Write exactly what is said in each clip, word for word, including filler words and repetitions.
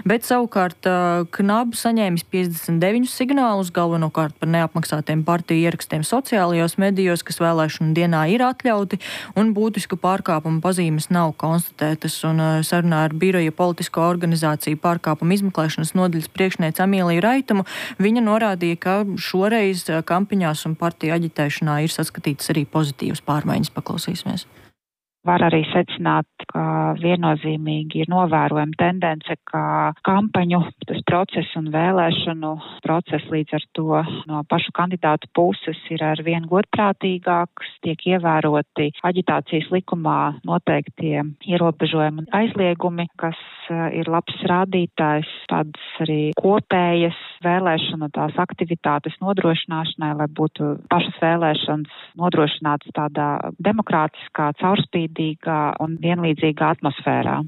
bet savukārt Knab saņēmis piecdesmit deviņus signālus, galvenokārt par neapmaksātiem partiju ierakstiem sociālajos medijos, kas vēlēšanu dienā ir atļauti, un būtisku pārkāpumu pazīmes nav konstatētas. Un sarunā ar biroja politisko organizāciju pārkāpumu izmeklēšanas nodaļas priekšnieci Amīliju Raitumu viņa norādīja, ka šoreiz kampaņās un partiju aģitēšanā ir saskatītas arī pozitīvas pārmaiņas. Paklausīsimies. Var arī secināt, ka viennozīmīgi ir novērojama tendence, ka kampaņu, tas process un vēlēšanu process līdz ar to no pašu kandidātu puses ir ar vien godprātīgāks, tiek ievēroti aģitācijas likumā noteiktie ierobežojumi un aizliegumi, kas ir labs rādītājs tādas arī kopējas vēlēšanu tās aktivitātes nodrošināšanai, lai būtu pašas vēlēšanas nodrošinātas tādā demokrātiskā, caurspīdīgā un vienlīdzīgā atmosfērā.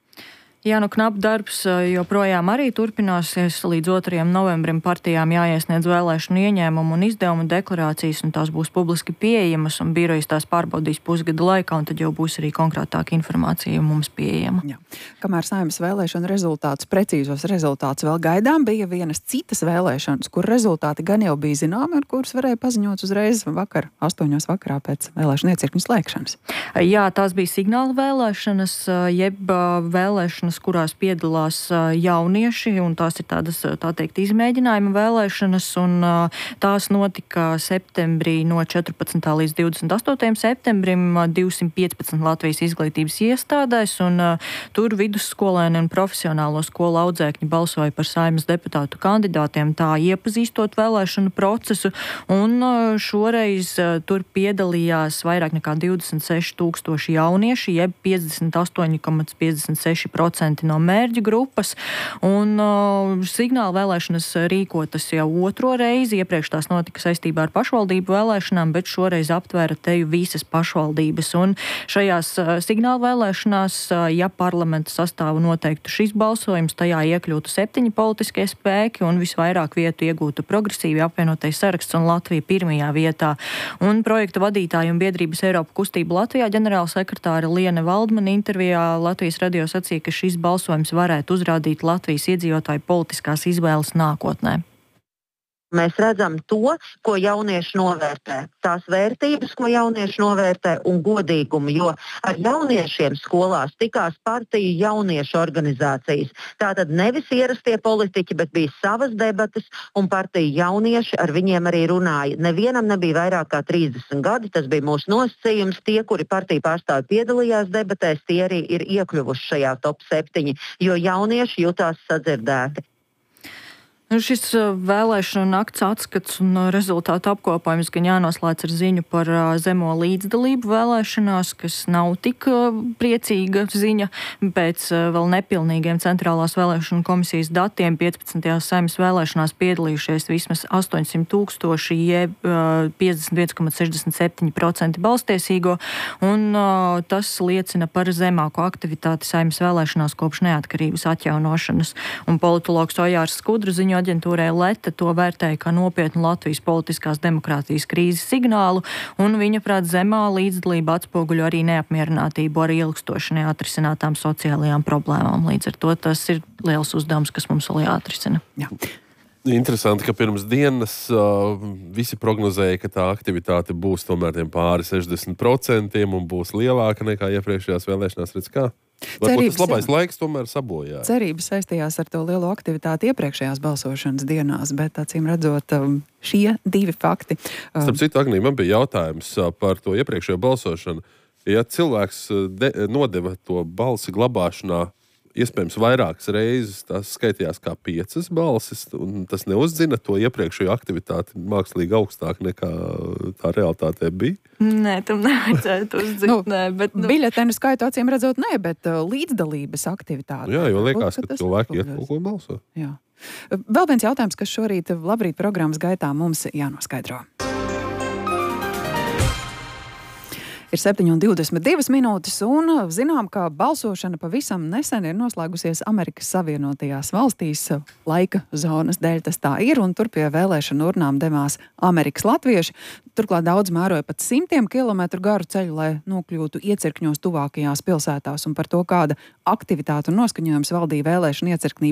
Jā, nu Knab darbs joprojām arī turpināsies. Līdz otrajam novembrim partijām jāiesniedz vēlēšanu ieņēmumu un izdevumu deklarācijas, un tās būs publiski pieejamas, un birojas tās pārbaudīs pusgada laikā, un tad jau būs arī konkrētāka informācija mums pieejama. Jā. Kamēr Saeimas vēlēšanu rezultātus, precīzos rezultātus vēl gaidām, bija vienas citas vēlēšanas, kur rezultāti gan jau bija zināmi, un kuras varēja paziņot uzreiz vakar, astoņos vakarā pēc vēlēšanu iecirkņu slēgšanas. Jā, tās bija signāla vēlēšanas, jeb vēlēšanas, kurās piedalās jaunieši, un tās ir tādas, tā teikt, izmēģinājuma vēlēšanas, un tās notika septembrī no četrpadsmitā līdz divdesmit astotajam septembrim divsimt piecpadsmit Latvijas izglītības iestādēs, un tur vidusskolēni un profesionālo skolu audzēkņi balsoja par Saeimas deputātu kandidātiem, tā iepazīstot vēlēšanu procesu, un šoreiz tur piedalījās vairāk nekā divdesmit seši tūkstoši jaunieši, jeb piecdesmit astoņi komats piecdesmit seši procenti no mērķu grupas, un uh, signāla vēlēšanas rīkotas jau otro reizi. Iepriekš tās notika saistībā ar pašvaldību vēlēšanām, bet šoreiz aptvēra teju visas pašvaldības. Un šajās uh, signāla vēlēšanās, uh, ja parlamenta sastāvu noteiktu šis balsojums, tajā iekļūtu septiņi politiskie spēki un visvairāk vietu iegūtu progresīvi apvienotais saraksts un Latvija pirmajā vietā. Un projekta vadītāja un biedrības Eiropa kustība Latvijā ģenerāla sekretāra Liene Valdmane intervijā Latvijas radio sacīja, ka šis balsojums varētu uzrādīt Latvijas iedzīvotāju politiskās izvēles nākotnē. Mēs redzam to, ko jaunieši novērtē, tās vērtības, ko jaunieši novērtē, un godīgumu, jo ar jauniešiem skolās tikās partiju jauniešu organizācijas. Tātad nevis ierastie politiķi, bet bija savas debates, un partiju jaunieši ar viņiem arī runāja. Nevienam nebija vairāk kā trīsdesmit gadi, tas bija mūsu nosacījums. Tie, kuri partiju pārstāvi piedalījās debatēs, tie arī ir iekļuvuši šajā top septiņi, jo jaunieši jutās sadzirdēti. Šis vēlēšanu nakts atskats un rezultātu apkopojums gan jānoslēdz ar ziņu par zemo līdzdalību vēlēšanās, kas nav tik priecīga ziņa. Pēc vēl nepilnīgiem Centrālās vēlēšanu komisijas datiem piecpadsmitajās Saeimas vēlēšanās piedalījušies vismaz astoņsimt tūkstoši, jeb piecdesmit viens komats sešdesmit septiņi procenti balstiesīgo, un tas liecina par zemāko aktivitāti Saeimas vēlēšanās kopš neatkarības atjaunošanas. Un politologs Ojārs Skudra ziņo aģentūrai Leta to vērtēja kā nopietnu Latvijas politiskās demokrātijas krīzes signālu, un viņa prāt zemā līdzdalība atspoguļo arī neapmierinātību ar ilgstoši neatrisinātām sociālajām problēmām. Līdz ar to tas ir liels uzdevums, kas mums vēl jāatrisina. Jā. Interesanti, ka pirms dienas uh, visi prognozēja, ka tā aktivitāte būs tomēr tiem pāri sešdesmit procentiem un būs lielāka nekā iepriekšējās vēlēšanās. Redz kā? Varbūt Cerības, tas labais jā. laiks tomēr sabojāja. Cerības saistījās ar to lielo aktivitāti iepriekšējās balsošanas dienās, bet acīm redzot šie divi fakti. Starp citu, Agnī, man bija jautājums par to iepriekšējo balsošanu. Ja cilvēks de, nodeva to balsi glabāšanā iespējams vairākas reizes, tas skaitījās kā piecas balsis, un tas neuzzina to iepriekšējo aktivitāti mākslīgi augstāk nekā tā realitātē bija? Nē, tam nevajadzētu uzzīt, nu, nē, bet... Nu... Biļetenu skaitu acīm redzot, nē, bet uh, līdzdalības aktivitāte. Jā, jo liekas, ka ka cilvēki iet kaut ko balso. Jā. Vēl viens jautājums, kas šorīt Labrīt programmas gaitā mums jānoskaidro. Ir septiņi un divdesmit divas minūtes, un zinām, ka balsošana pavisam nesen ir noslēgusies Amerikas Savienotajās valstīs. Laika zonas dēļ tas tā ir, un tur pie vēlēšanu urnām devās Amerikas latvieši. Turklāt daudz mēroja pat simtiem kilometru garu ceļu, lai nokļūtu iecirkņos tuvākajās pilsētās, un par to, kāda aktivitāte un noskaņojums valdīja vēlēšanu iecirknī